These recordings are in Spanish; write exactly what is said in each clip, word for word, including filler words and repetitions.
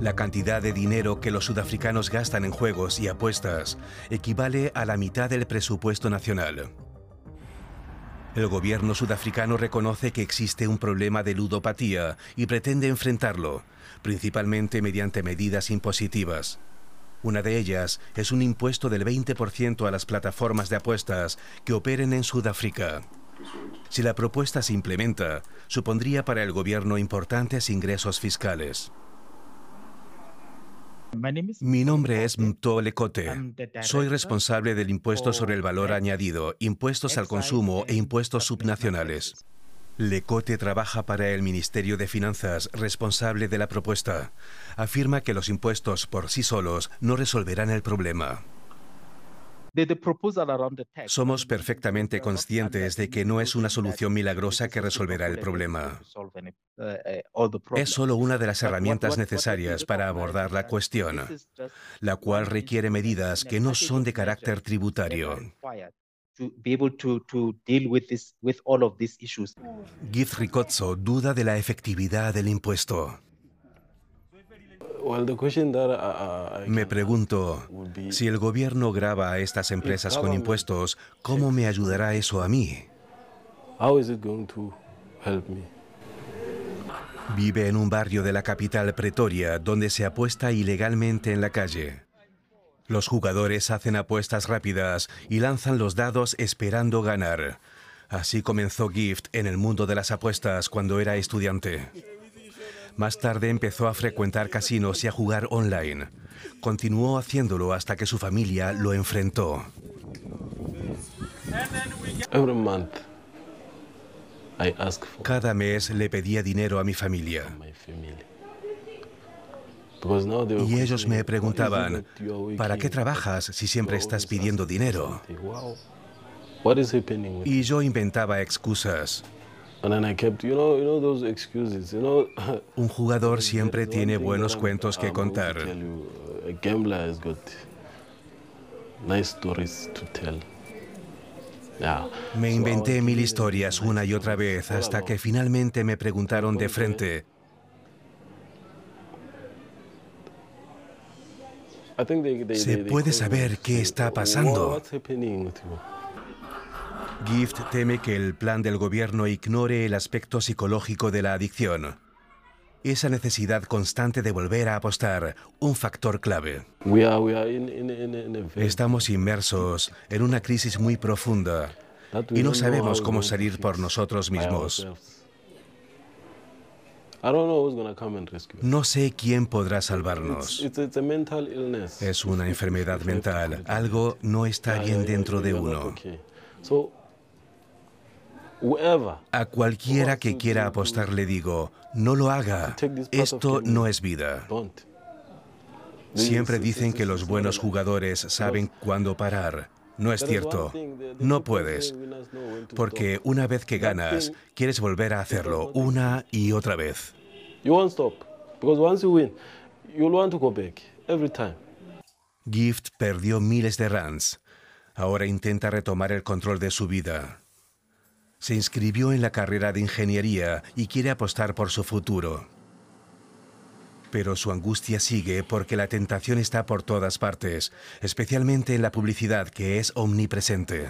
La cantidad de dinero que los sudafricanos gastan en juegos y apuestas equivale a la mitad del presupuesto nacional. El gobierno sudafricano reconoce que existe un problema de ludopatía y pretende enfrentarlo, principalmente mediante medidas impositivas. Una de ellas es un impuesto del veinte por ciento a las plataformas de apuestas que operen en Sudáfrica. Si la propuesta se implementa, supondría para el gobierno importantes ingresos fiscales. Mi nombre es Mto Lekote. Soy responsable del impuesto sobre el valor añadido, impuestos al consumo e impuestos subnacionales. Lekote trabaja para el Ministerio de Finanzas, responsable de la propuesta. Afirma que los impuestos por sí solos no resolverán el problema. Somos perfectamente conscientes de que no es una solución milagrosa que resolverá el problema. Es solo una de las herramientas necesarias para abordar la cuestión, la cual requiere medidas que no son de carácter tributario. Gift Ricozzo duda de la efectividad del impuesto. Me pregunto, si el gobierno grava a estas empresas con impuestos, ¿cómo me ayudará eso a mí? Vive en un barrio de la capital, Pretoria, donde se apuesta ilegalmente en la calle. Los jugadores hacen apuestas rápidas y lanzan los dados esperando ganar. Así comenzó Gift en el mundo de las apuestas cuando era estudiante. Más tarde empezó a frecuentar casinos y a jugar online. Continuó haciéndolo hasta que su familia lo enfrentó. Cada mes le pedía dinero a mi familia. Y ellos me preguntaban, ¿para qué trabajas si siempre estás pidiendo dinero? Y yo inventaba excusas. Un jugador siempre tiene buenos cuentos que contar. Me inventé mil historias una y otra vez hasta que finalmente me preguntaron de frente, ¿se puede saber qué está pasando? Gift teme que el plan del gobierno ignore el aspecto psicológico de la adicción. Esa necesidad constante de volver a apostar, un factor clave. Estamos inmersos en una crisis muy profunda y no sabemos cómo salir por nosotros mismos. No sé quién podrá salvarnos. Es una enfermedad mental. Algo no está bien dentro de uno. A cualquiera que quiera apostar le digo, no lo haga. Esto no es vida. Siempre dicen que los buenos jugadores saben cuándo parar. No es cierto. No puedes. Porque una vez que ganas, quieres volver a hacerlo una y otra vez. Gift perdió miles de rands. Ahora intenta retomar el control de su vida. Se inscribió en la carrera de ingeniería y quiere apostar por su futuro. Pero su angustia sigue porque la tentación está por todas partes, especialmente en la publicidad que es omnipresente.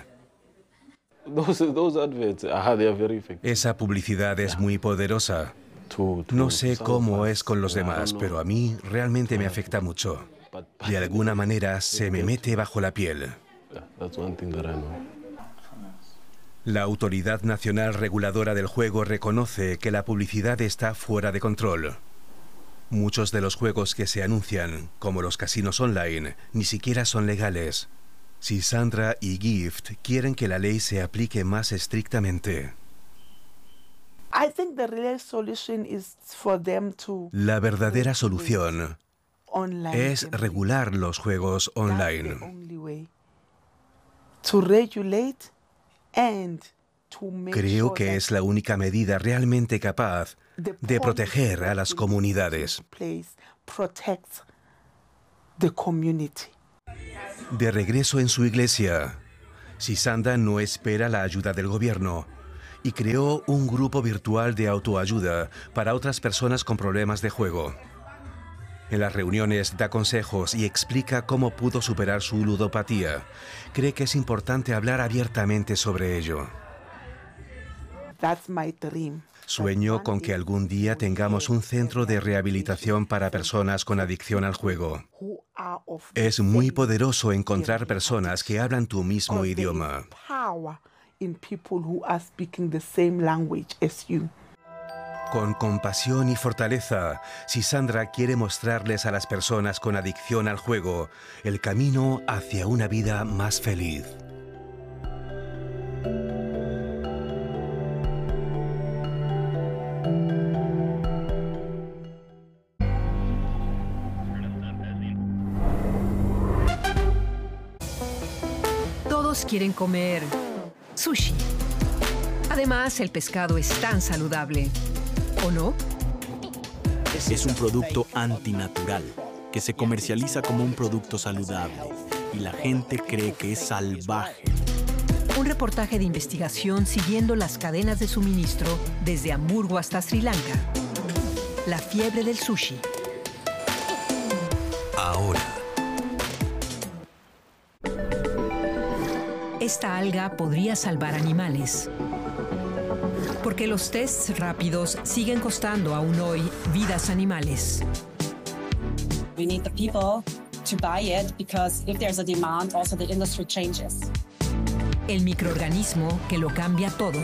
Esa publicidad es muy poderosa. No sé cómo es con los demás, pero a mí realmente me afecta mucho. De alguna manera se me mete bajo la piel. La Autoridad Nacional Reguladora del Juego reconoce que la publicidad está fuera de control. Muchos de los juegos que se anuncian, como los casinos online, ni siquiera son legales. Sisandra y Gift quieren que la ley se aplique más estrictamente. La verdadera solución es regular los juegos online. Creo que es la única medida realmente capaz de proteger a las comunidades. De regreso en su iglesia, Sisanda no espera la ayuda del gobierno y creó un grupo virtual de autoayuda para otras personas con problemas de juego. En las reuniones da consejos y explica cómo pudo superar su ludopatía. Cree que es importante hablar abiertamente sobre ello. That's my dream. Sueño con que algún día tengamos un centro de rehabilitación para personas con adicción al juego. Es muy poderoso encontrar personas que hablan tu mismo idioma. Con compasión y fortaleza, Sisandra quiere mostrarles a las personas con adicción al juego el camino hacia una vida más feliz. Todos quieren comer sushi. Además, el pescado es tan saludable. ¿O no? Es un producto antinatural que se comercializa como un producto saludable y la gente cree que es salvaje. Un reportaje de investigación siguiendo las cadenas de suministro desde Hamburgo hasta Sri Lanka. La fiebre del sushi. Ahora. Esta alga podría salvar animales. Porque los tests rápidos siguen costando aún hoy vidas animales. We need the people to buy it because if there's a demand, also the industry changes. El microorganismo que lo cambia todo.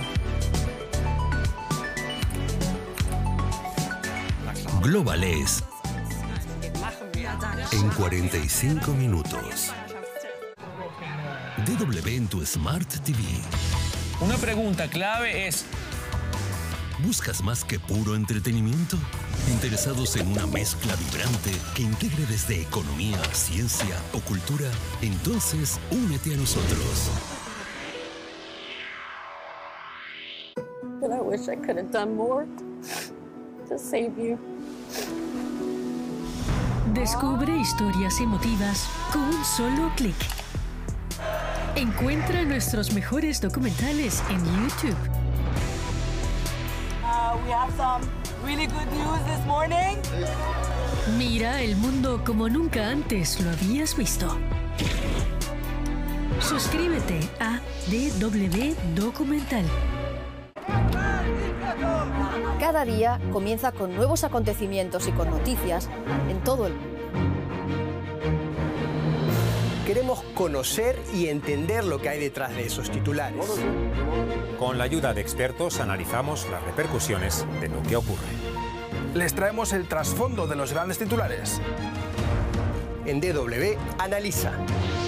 Globales en cuarenta y cinco minutos. D W en tu Smart T V. Una pregunta clave es: ¿buscas más que puro entretenimiento? ¿Interesados en una mezcla vibrante que integre desde economía, ciencia o cultura? Entonces, únete a nosotros. But I wish I could have done more to save you. Descubre historias emotivas con un solo clic. Encuentra nuestros mejores documentales en YouTube. Uh, we have some really good news this morning. Mira el mundo como nunca antes lo habías visto. Suscríbete a D W Documental. Cada día comienza con nuevos acontecimientos y con noticias en todo el mundo. Queremos conocer y entender lo que hay detrás de esos titulares. Con la ayuda de expertos analizamos las repercusiones de lo que ocurre. Les traemos el trasfondo de los grandes titulares. En D W Analiza.